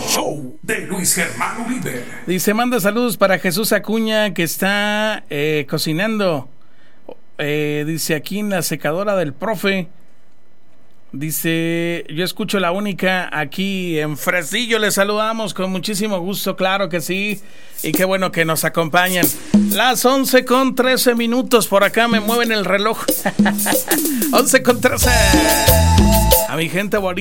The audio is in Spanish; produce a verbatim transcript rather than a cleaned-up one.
show de Luis Germán Uribe. Dice, manda saludos para Jesús Acuña, que está eh, cocinando. Eh, dice, aquí en la secadora del profe. Dice, yo escucho La Única aquí en Fresnillo. Les saludamos con muchísimo gusto, claro que sí. Y qué bueno que nos acompañan. Las once con trece minutos. Por acá me mueven el reloj. once con trece. A mi gente bonita.